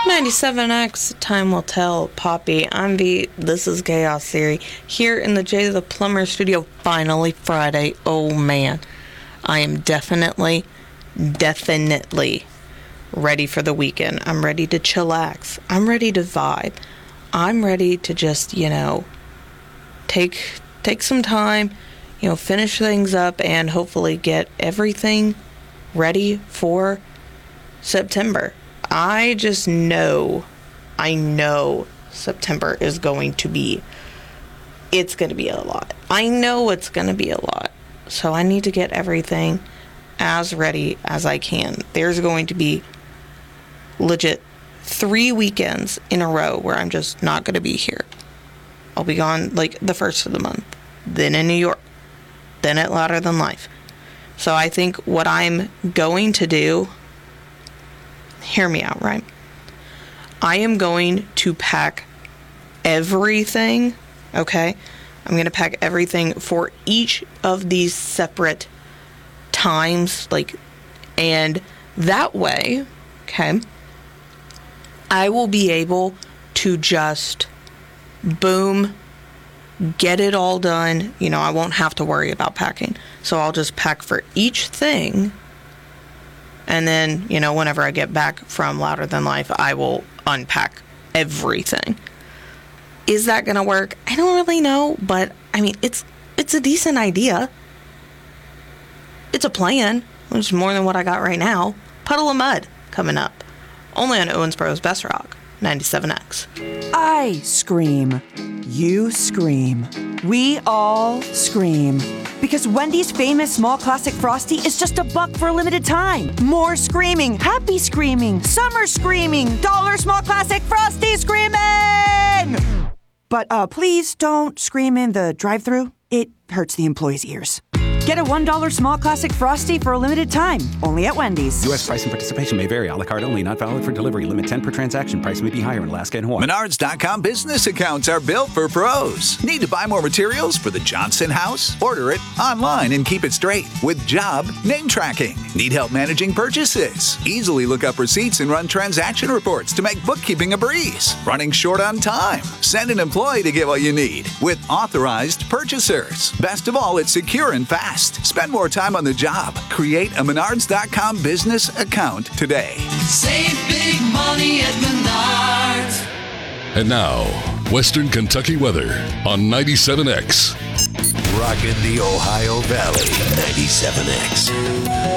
97X, time will tell. Poppy, I'm V. This is Chaos Theory. Here in the Jay the Plumber studio. Finally Friday. Oh man. I am definitely ready for the weekend. I'm ready to chillax. I'm ready to vibe. I'm ready to just, take some time, finish things up and hopefully get everything ready for September. I know September is going to be, it's going to be a lot. I know it's going to be a lot. So I need to get everything as ready as I can. There's going to be legit 3 weekends in a row where I'm just not going to be here. I'll be gone like the first of the month, then in New York, then at Louder Than Life. So I think what I'm going to do, hear me out, right? I am going to pack everything, okay? I'm going to pack everything for each of these separate times, and that way, okay, I will be able to just, boom, get it all done. I won't have to worry about packing. So I'll just pack for each thing. And then, whenever I get back from Louder Than Life, I will unpack everything. Is that going to work? I don't really know, but it's a decent idea. It's a plan, which is more than what I got right now. Puddle of Mud coming up. Only on Owensboro's Best Rock, 97X. I scream. You scream. We all scream. Because Wendy's famous small classic Frosty is just $1 for a limited time. More screaming, happy screaming, summer screaming, dollar small classic Frosty screaming! But please don't scream in the drive-thru. It hurts the employees' ears. Get a $1 small classic Frosty for a limited time, only at Wendy's. U.S. price and participation may vary. A la carte only, not valid for delivery. Limit 10 per transaction. Price may be higher in Alaska and Hawaii. Menards.com business accounts are built for pros. Need to buy more materials for the Johnson house? Order it online and keep it straight with job name tracking. Need help managing purchases? Easily look up receipts and run transaction reports to make bookkeeping a breeze. Running short on time? Send an employee to get what you need with authorized purchasers. Best of all, it's secure and fast. Spend more time on the job. Create a Menards.com business account today. Save big money at Menards. And now, Western Kentucky weather on 97X. Rockin' the Ohio Valley, 97X.